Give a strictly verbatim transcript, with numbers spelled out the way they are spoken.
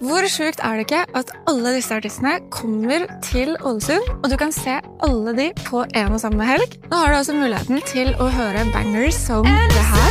Hvor sjukt er det ikke at alle disse artistene kommer til Ålesund, og du kan se alle de på en og samme helg? Nå har du også muligheten til å høre bangers som det her.